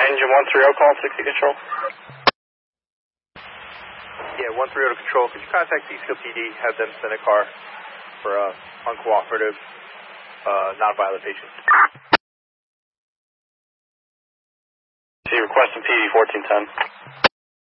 Engine 130 call 60 control. Yeah, 130 control. Could you contact Peekskill PD, have them send a car for uncooperative, non-violent patient? See, requesting PD 1410.